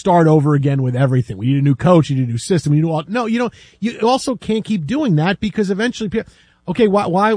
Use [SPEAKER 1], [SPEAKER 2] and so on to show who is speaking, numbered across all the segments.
[SPEAKER 1] start over again with everything. We need a new coach. We need a new system. No, you also can't keep doing that because eventually people, okay,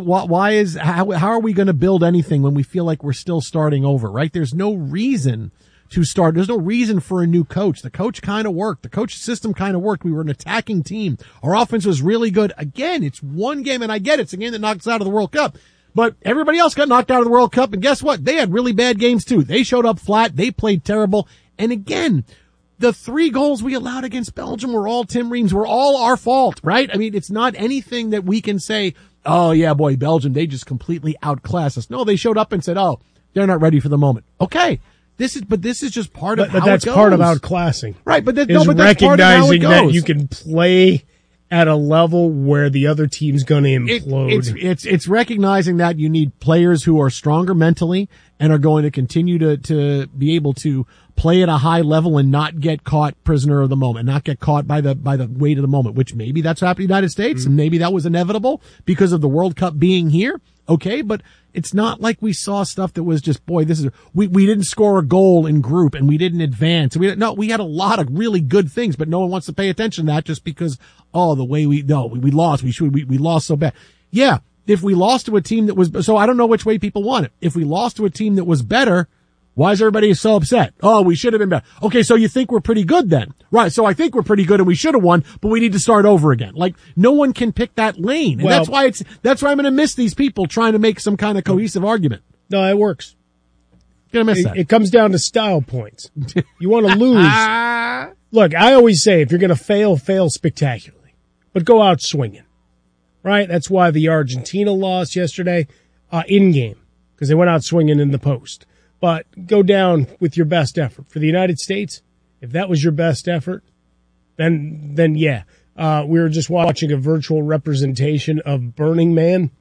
[SPEAKER 1] how are we going to build anything when we feel like we're still starting over, right? There's no reason to start. There's no reason for a new coach. The coach kind of worked. The coach system kind of worked. We were an attacking team. Our offense was really good. Again, it's one game, and I get it. It's a game that knocked us out of the World Cup. But everybody else got knocked out of the World Cup, and guess what? They had really bad games too. They showed up flat. They played terrible. And again, the 3 goals we allowed against Belgium were all Tim Ream's, were all our fault, right? I mean, it's not anything that we can say, oh yeah, boy, Belgium, they just completely outclassed us. No, they showed up and said, oh, they're not ready for the moment. Okay. This is just part of how it goes.
[SPEAKER 2] But that's part of outclassing.
[SPEAKER 1] Right, but that's
[SPEAKER 2] recognizing
[SPEAKER 1] part of how it goes.
[SPEAKER 2] that you can play at a level where the other team's going to implode.
[SPEAKER 1] It's recognizing that you need players who are stronger mentally and are going to continue to be able to play at a high level and not get caught prisoner of the moment, not get caught by the weight of the moment, which maybe that's happened in the United States and maybe that was inevitable because of the World Cup being here. Okay, but it's not like we saw stuff that was just, boy, we didn't score a goal in group and we didn't advance. We had a lot of really good things, but no one wants to pay attention to that just because, the way we lost, we lost so bad. Yeah, if we lost to a team that was, so I don't know which way people want it. If we lost to a team that was better, why is everybody so upset? Oh, we should have been better. Okay, so you think we're pretty good then? Right, so I think we're pretty good and we should have won, but we need to start over again. Like, no one can pick that lane. And that's why I'm gonna miss these people trying to make some kind of cohesive argument.
[SPEAKER 2] No, it works.
[SPEAKER 1] Gonna miss that.
[SPEAKER 2] It comes down to style points. You want to lose. Look, I always say if you're gonna fail spectacularly. But go out swinging. Right? That's why the Argentina lost yesterday, in game. Because they went out swinging in the post. But go down with your best effort. For the United States, if that was your best effort, then yeah. We were just watching a virtual representation of Burning Man.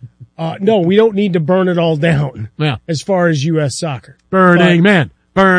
[SPEAKER 2] No, we don't need to burn it all down.
[SPEAKER 1] Yeah.
[SPEAKER 2] As far as U.S. soccer.
[SPEAKER 1] Burning Man.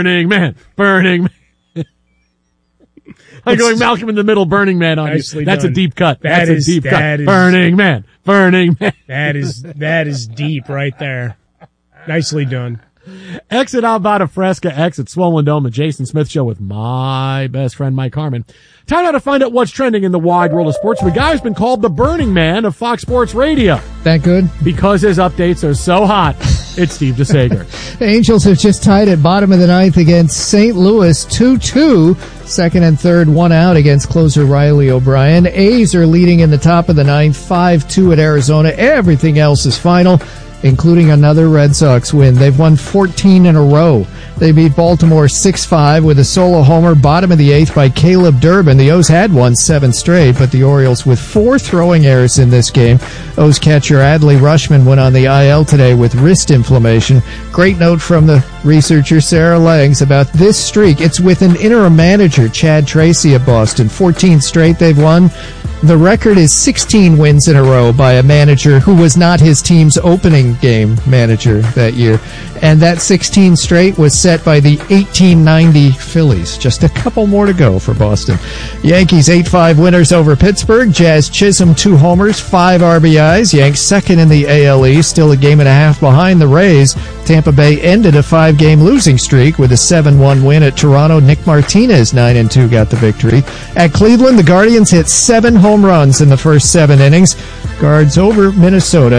[SPEAKER 1] I'm going Malcolm in the Middle, Burning Man on you. That's a deep cut. That's a deep cut. Burning Man.
[SPEAKER 2] That is deep right there. Nicely done.
[SPEAKER 1] Exit Alvada Fresca, exit Swollen Dome, the Jason Smith Show with my best friend Mike Harmon. Time now to find out what's trending in the wide world of sports. The guy who's been called the Burning Man of Fox Sports Radio.
[SPEAKER 3] That good?
[SPEAKER 1] Because his updates are so hot. It's Steve DeSager.
[SPEAKER 3] The Angels have just tied at bottom of the ninth against St. Louis 2-2. Second and third, 1 out against closer Riley O'Brien. A's are leading in the top of the ninth, 5-2 at Arizona. Everything else is final, including another Red Sox win. They've won 14 in a row. They beat Baltimore 6-5 with a solo homer, bottom of the eighth by Caleb Durbin. The O's had won 7 straight, but the Orioles with 4 throwing errors in this game. O's catcher Adley Rutschman went on the IL today with wrist inflammation. Great note from the researcher Sarah Langs about this streak. It's with an interim manager, Chad Tracy of Boston. 14 straight they've won. The record is 16 wins in a row by a manager who was not his team's opening game manager that year. And that 16 straight was set by the 1890 Phillies. Just a couple more to go for Boston. Yankees 8-5 winners over Pittsburgh. Jazz Chisholm 2 homers, 5 RBIs. Yanks second in the AL East, still a game and a half behind the Rays. Tampa Bay ended a 5-game losing streak with a 7-1 win at Toronto. Nick Martinez, 9-2, got the victory. At Cleveland, the Guardians hit 7 home runs in the first 7 innings. Guards over Minnesota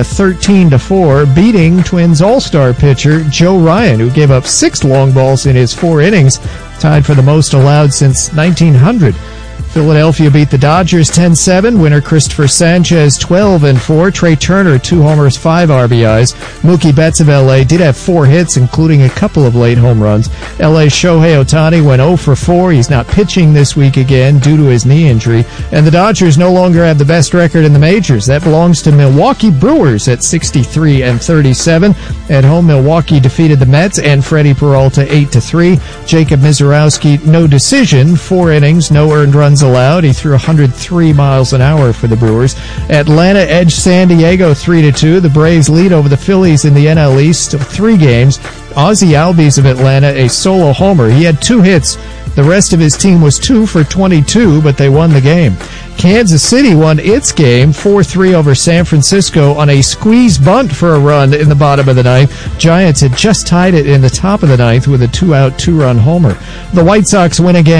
[SPEAKER 3] 13-4, beating Twins all-star pitcher Joe Ryan, who gave up 6 long balls in his 4 innings, tied for the most allowed since 1900. Philadelphia beat the Dodgers 10-7. Winner Christopher Sanchez 12-4. Trey Turner 2 homers, 5 RBIs. Mookie Betts of LA did have 4 hits, including a couple of late home runs. LA's Shohei Ohtani went 0-4. He's not pitching this week again due to his knee injury. And the Dodgers no longer have the best record in the majors. That belongs to Milwaukee Brewers at 63-37. At home, Milwaukee defeated the Mets and Freddie Peralta 8-3. Jacob Mizorowski, no decision, 4 innings, no earned runs allowed. He threw 103 miles an hour for the Brewers. Atlanta edged San Diego 3-2. The Braves lead over the Phillies in the NL East 3 games. Ozzie Albies of Atlanta, a solo homer. He had 2 hits. The rest of his team was 2 for 22, but they won the game. Kansas City won its game 4-3 over San Francisco on a squeeze bunt for a run in the bottom of the ninth. Giants had just tied it in the top of the ninth with a 2-out, 2-run homer. The White Sox win again.